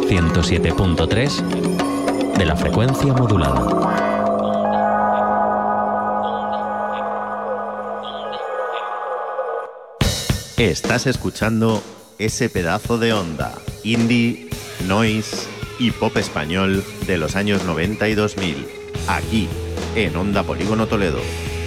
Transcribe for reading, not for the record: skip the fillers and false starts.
107.3 de la frecuencia modulada. Estás escuchando ese pedazo de onda, indie, noise y pop español de los años 90 y 2000, aquí en Onda Polígono Toledo.